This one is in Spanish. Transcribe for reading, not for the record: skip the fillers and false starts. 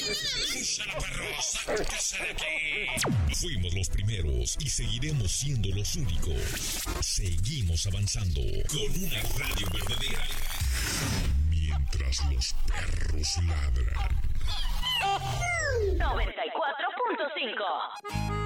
¡Úsala, perros! ¡Sáquese de aquí! Fuimos los primeros y seguiremos siendo los únicos. Seguimos avanzando con una radio verdadera. Mientras los perros ladran. 94.5